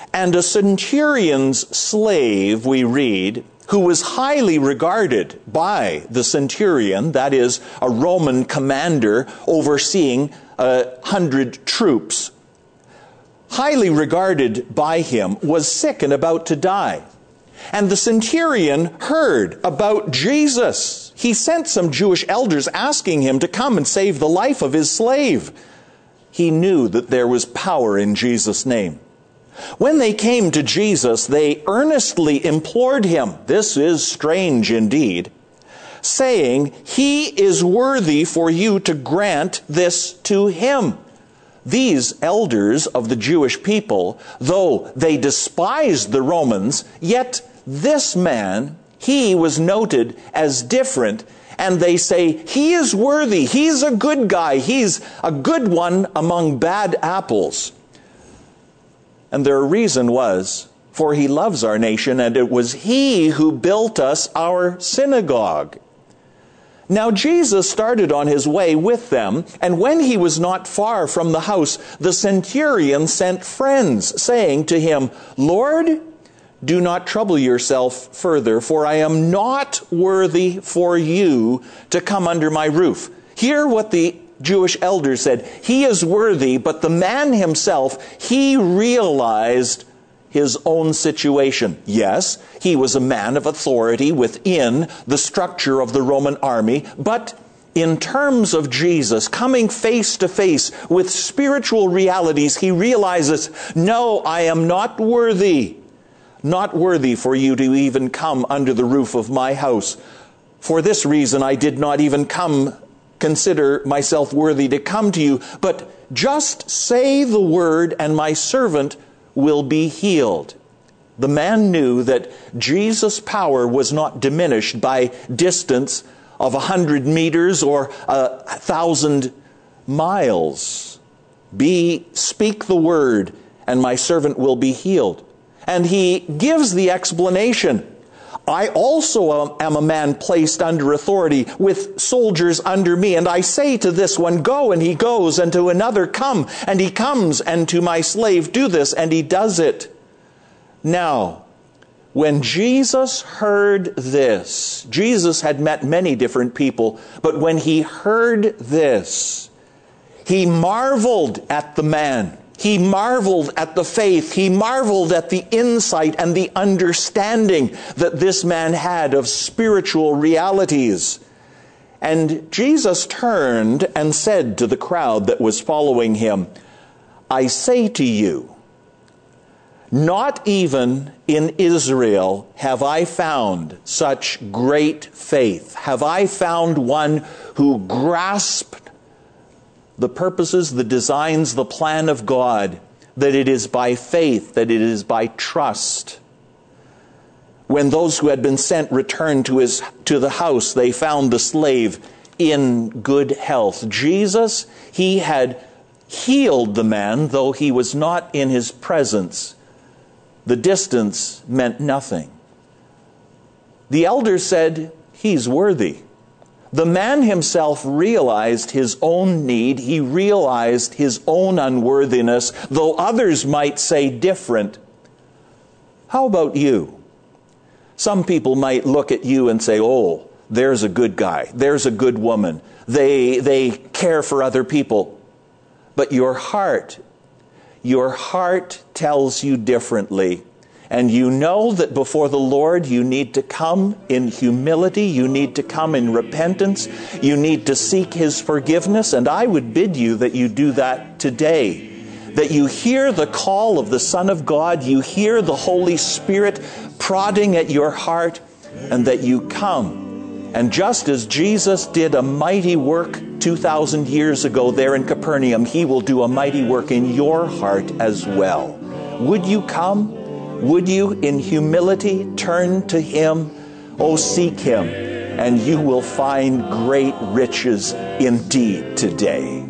And a centurion's slave, we read, who was highly regarded by the centurion, that is, a Roman commander overseeing 100 troops, highly regarded by him, was sick and about to die. And the centurion heard about Jesus. He sent some Jewish elders asking him to come and save the life of his slave. He knew that there was power in Jesus' name. When they came to Jesus, they earnestly implored him, this is strange indeed, saying, "He is worthy for you to grant this to him." These elders of the Jewish people, though they despised the Romans, yet this man, he was noted as different, and they say, "He is worthy, he's a good guy, he's a good one among bad apples." And their reason was, for he loves our nation, and it was he who built us our synagogue. Now Jesus started on his way with them, and when he was not far from the house, the centurion sent friends, saying to him, "Lord, do not trouble yourself further, for I am not worthy for you to come under my roof." Hear what the Jewish elders said. He is worthy, but the man himself, he realized his own situation. Yes, he was a man of authority within the structure of the Roman army, but in terms of Jesus coming face to face with spiritual realities, he realizes, no, I am not worthy for you to even come under the roof of my house. For this reason, I did not even consider myself worthy to come to you, but just say the word and my servant will be healed. The man knew that Jesus' power was not diminished by distance of 100 meters or 1,000 miles. Speak the word and my servant will be healed. And he gives the explanation. I also am a man placed under authority with soldiers under me. And I say to this one, go, and he goes, and to another, come, and he comes, and to my slave, do this, and he does it. Now, when Jesus heard this, Jesus had met many different people, but when he heard this, he marveled at the man. He marveled at the faith. He marveled at the insight and the understanding that this man had of spiritual realities. And Jesus turned and said to the crowd that was following him, I say to you, not even in Israel have I found such great faith. Have I found one who grasped the purposes, the designs, the plan of God, that it is by faith, that it is by trust. When those who had been sent returned to the house, they found the slave in good health. Jesus, he had healed the man, though he was not in his presence. The distance meant nothing. The elders said, he's worthy. The man himself realized his own need. He realized his own unworthiness, though others might say different. How about you? Some people might look at you and say, oh, there's a good guy. There's a good woman. They care for other people. But your heart tells you differently. And you know that before the Lord you need to come in humility, you need to come in repentance, you need to seek His forgiveness, and I would bid you that you do that today. That you hear the call of the Son of God, you hear the Holy Spirit prodding at your heart, and that you come. And just as Jesus did a mighty work 2,000 years ago there in Capernaum, He will do a mighty work in your heart as well. Would you come? Would you, in humility, turn to Him? Oh, seek Him, and you will find great riches indeed today.